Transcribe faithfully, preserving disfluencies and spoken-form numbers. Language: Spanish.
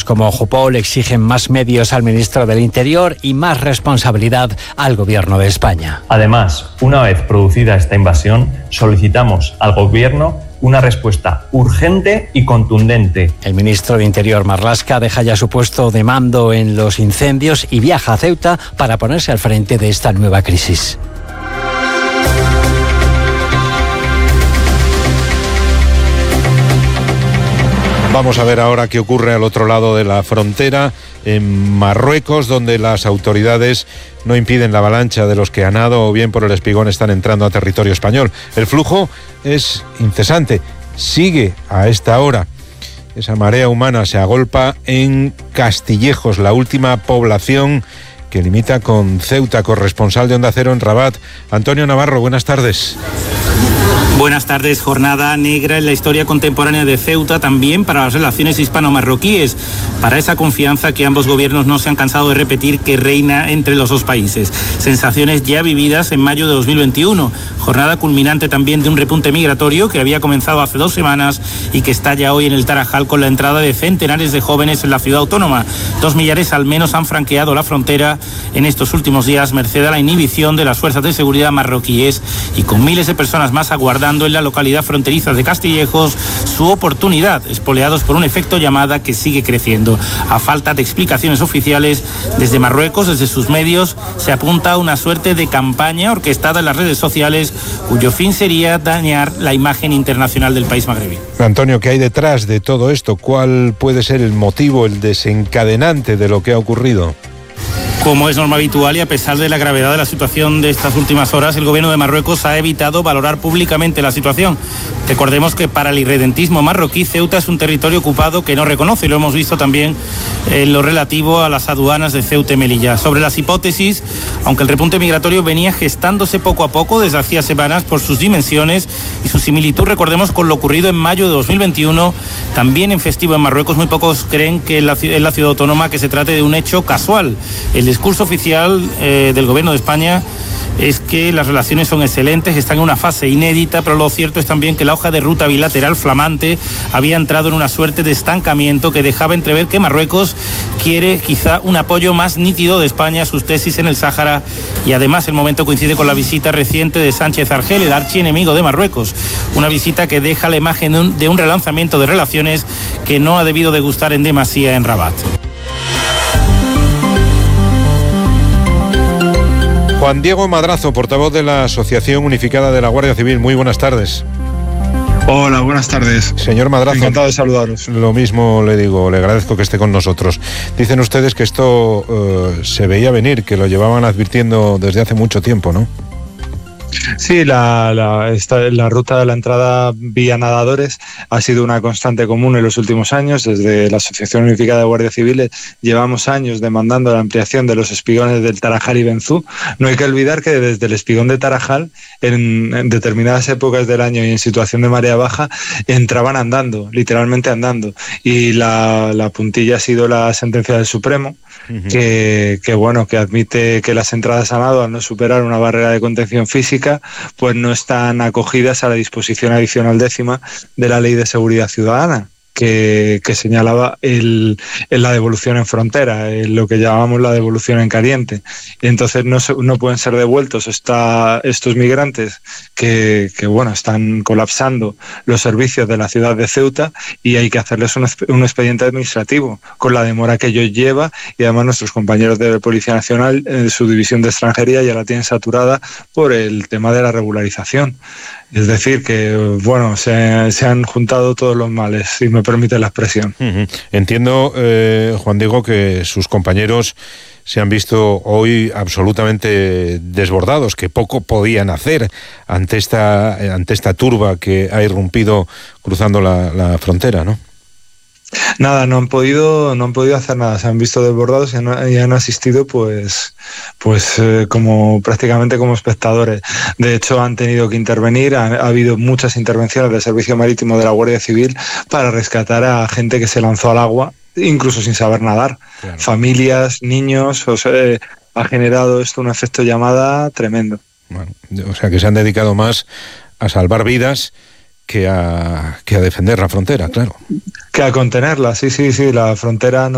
como Jupol exigen más medios al ministro del Interior y más responsabilidad al Gobierno de España. Además, una vez producida esta invasión, solicitamos al Gobierno una respuesta urgente y contundente. El ministro de Interior, Marlaska, deja ya su puesto de mando en los incendios y viaja a Ceuta para ponerse al frente de esta nueva crisis. Vamos a ver ahora qué ocurre al otro lado de la frontera, en Marruecos, donde las autoridades no impiden la avalancha de los que a nado o bien por el Espigón están entrando a territorio español. El flujo es incesante, sigue a esta hora. Esa marea humana se agolpa en Castillejos, la última población que limita con Ceuta. Corresponsal de Onda Cero en Rabat, Antonio Navarro, buenas tardes. Buenas tardes. Jornada negra en la historia contemporánea de Ceuta, también para las relaciones hispano-marroquíes, para esa confianza que ambos gobiernos no se han cansado de repetir que reina entre los dos países. Sensaciones ya vividas en mayo de dos mil veintiuno, jornada culminante también de un repunte migratorio que había comenzado hace dos semanas y que estalla hoy en el Tarajal con la entrada de centenares de jóvenes en la ciudad autónoma. Dos millares al menos han franqueado la frontera en estos últimos días, merced a la inhibición de las fuerzas de seguridad marroquíes, y con miles de personas más aguardando en la localidad fronteriza de Castillejos su oportunidad, espoleados por un efecto llamada que sigue creciendo. A falta de explicaciones oficiales, desde Marruecos, desde sus medios, se apunta a una suerte de campaña orquestada en las redes sociales, cuyo fin sería dañar la imagen internacional del país magrebí. Antonio, ¿qué hay detrás de todo esto? ¿Cuál puede ser el motivo, el desencadenante de lo que ha ocurrido? Como es norma habitual y a pesar de la gravedad de la situación de estas últimas horas, el gobierno de Marruecos ha evitado valorar públicamente la situación. Recordemos que para el irredentismo marroquí, Ceuta es un territorio ocupado que no reconoce, y lo hemos visto también en lo relativo a las aduanas de Ceuta y Melilla. Sobre las hipótesis, aunque el repunte migratorio venía gestándose poco a poco desde hacía semanas por sus dimensiones y su similitud, recordemos, con lo ocurrido en mayo de dos mil veintiuno, también en festivo en Marruecos, muy pocos creen que en la, en la ciudad autónoma que se trate de un hecho casual. El discurso oficial eh, del Gobierno de España es que las relaciones son excelentes, están en una fase inédita, pero lo cierto es también que la hoja de ruta bilateral flamante había entrado en una suerte de estancamiento que dejaba entrever que Marruecos quiere quizá un apoyo más nítido de España a sus tesis en el Sáhara, y además el momento coincide con la visita reciente de Sánchez Argel, el archienemigo de Marruecos, una visita que deja la imagen de un, de un relanzamiento de relaciones que no ha debido de gustar en demasía en Rabat. Juan Diego Madrazo, portavoz de la Asociación Unificada de la Guardia Civil. Muy buenas tardes. Hola, buenas tardes. Señor Madrazo. Encantado de saludaros. Lo mismo le digo, le agradezco que esté con nosotros. Dicen ustedes que esto uh, se veía venir, que lo llevaban advirtiendo desde hace mucho tiempo, ¿no? Sí, la, la, esta, la ruta de la entrada vía nadadores ha sido una constante común en los últimos años. Desde la Asociación Unificada de Guardias Civiles llevamos años demandando la ampliación de los espigones del Tarajal y Benzú. No hay que olvidar que desde el espigón de Tarajal, en, en determinadas épocas del año y en situación de marea baja, entraban andando, literalmente andando. Y la, la puntilla ha sido la sentencia del Supremo, uh-huh. que, que, bueno, que admite que las entradas a nado, al no superar una barrera de contención física, pues no están acogidas a la disposición adicional décima de la Ley de Seguridad Ciudadana, que, que señalaba el, el, la devolución en frontera, el, lo que llamamos la devolución en caliente. Y entonces no, se, no pueden ser devueltos esta, estos migrantes que, que bueno, están colapsando los servicios de la ciudad de Ceuta, y hay que hacerles un, un expediente administrativo con la demora que ello lleva, y además nuestros compañeros de Policía Nacional, en su división de extranjería, ya la tienen saturada por el tema de la regularización. Es decir, que bueno, se, se han juntado todos los males, si me permite la expresión. Uh-huh. Entiendo, eh, Juan Diego, que sus compañeros se han visto hoy absolutamente desbordados, que poco podían hacer ante esta, ante esta turba que ha irrumpido cruzando la, la frontera, ¿no? Nada, no han podido, no han podido hacer nada, se han visto desbordados y han, y han asistido pues, pues eh, como prácticamente como espectadores. De hecho, han tenido que intervenir, ha, ha habido muchas intervenciones del Servicio Marítimo de la Guardia Civil para rescatar a gente que se lanzó al agua, incluso sin saber nadar. Claro. Familias, niños, o sea, eh, ha generado esto un efecto llamada tremendo. Bueno, o sea que se han dedicado más a salvar vidas que a, que a defender la frontera, claro. Que a contenerla, sí, sí, sí, la frontera no